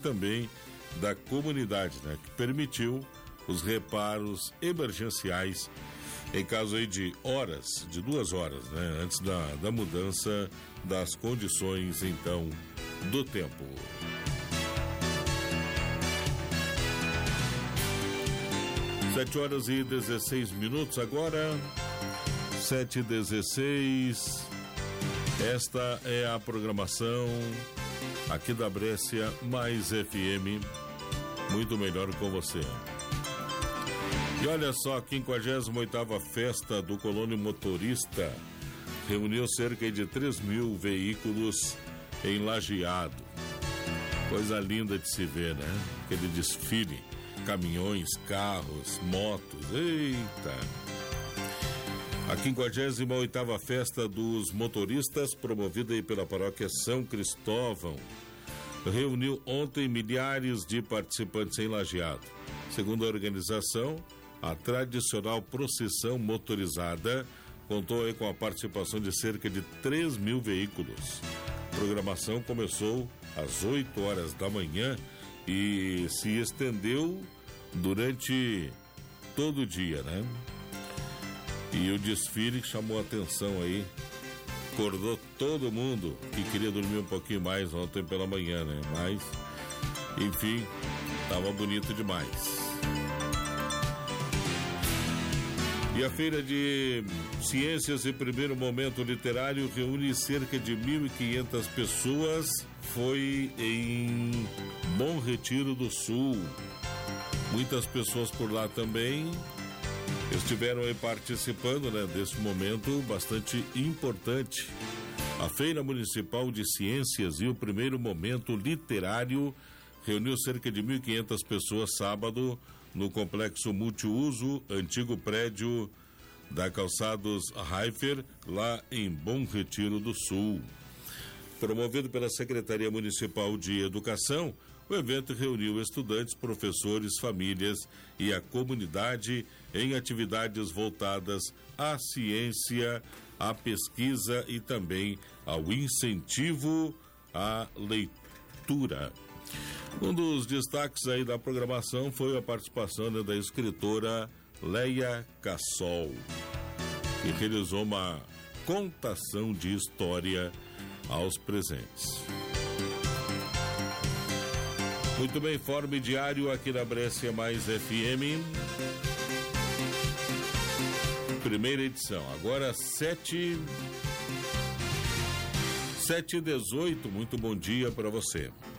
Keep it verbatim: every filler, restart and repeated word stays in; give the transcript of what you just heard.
também da comunidade, né, que permitiu os reparos emergenciais em caso aí de horas, de duas horas, né, antes da, da mudança das condições, então, do tempo. Sete horas e dezesseis minutos agora, sete e dezesseis. Esta é a programação aqui da Brescia Mais F M, muito melhor com você. E olha só, a quinquagésima oitava Festa do Colônia Motorista reuniu cerca de três mil veículos em Lajeado. Coisa linda de se ver, né? Aquele desfile, caminhões, carros, motos, eita! A quinquagésima oitava Festa dos Motoristas, promovida aí pela paróquia São Cristóvão, reuniu ontem milhares de participantes em Lajeado. Segundo a organização, a tradicional procissão motorizada contou aí com a participação de cerca de três mil veículos. A programação começou às oito horas da manhã e se estendeu durante todo o dia, né? E o desfile chamou a atenção aí, acordou todo mundo que queria dormir um pouquinho mais ontem pela manhã, né? Mas, enfim, estava bonito demais. E a Feira de Ciências e Primeiro Momento Literário reúne cerca de mil e quinhentas pessoas. Foi em Bom Retiro do Sul. Muitas pessoas por lá também estiveram aí participando, né, desse momento bastante importante. A Feira Municipal de Ciências e o Primeiro Momento Literário reuniu cerca de mil e quinhentas pessoas sábado no Complexo Multiuso, antigo prédio da Calçados Raifer, lá em Bom Retiro do Sul. Promovido pela Secretaria Municipal de Educação, o evento reuniu estudantes, professores, famílias e a comunidade em atividades voltadas à ciência, à pesquisa e também ao incentivo à leitura. Um dos destaques aí da programação foi a participação, né, da escritora Leia Cassol, que realizou uma contação de história aos presentes. Muito bem, Informe Diário aqui na Brescia Mais F M. Primeira edição, agora sete, sete e dezoito, muito bom dia para você.